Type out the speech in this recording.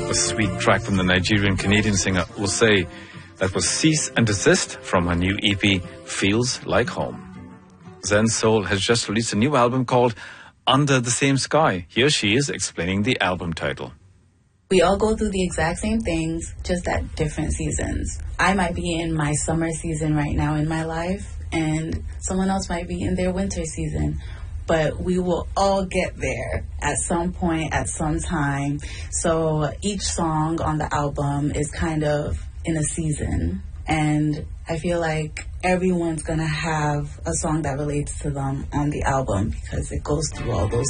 A sweet track from the Nigerian-Canadian singer Osei. That was Cease and Desist from her new EP, Feels Like Home. Zen Soul has just released a new album called Under the Same Sky. Here she is explaining the album title. We all go through the exact same things, just at different seasons. I might be in my summer season right now in my life, and someone else might be in their winter season. But we will all get there at some point, at some time. So each song on the album is kind of in a season. And I feel like everyone's going to have a song that relates to them on the album because it goes through all those